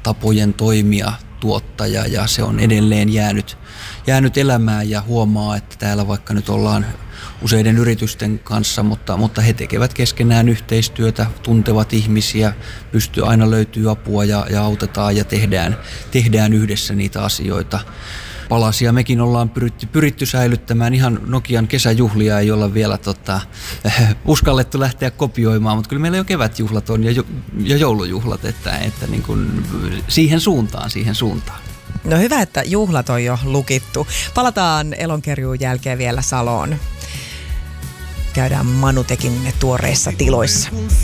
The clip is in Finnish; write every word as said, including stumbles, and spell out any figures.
tapojen toimia tuottaja ja se on edelleen jäänyt, jäänyt elämään ja huomaa, että täällä vaikka nyt ollaan useiden yritysten kanssa, mutta, mutta he tekevät keskenään yhteistyötä, tuntevat ihmisiä, pystyy aina löytyy apua ja, ja autetaan ja tehdään, tehdään yhdessä niitä asioita. Palasia mekin ollaan pyritty, pyritty säilyttämään. Ihan Nokian kesäjuhlia ei olla vielä tota, uskallettu lähteä kopioimaan, mutta kyllä meillä jo kevätjuhlat on ja, ja joulujuhlat, että, että niin kuin siihen suuntaan, siihen suuntaan. No hyvä, että juhlat on jo lukittu. Palataan Elonkerjuun jälkeen vielä Saloon. Käydään Manutekin tuoreissa tiloissa.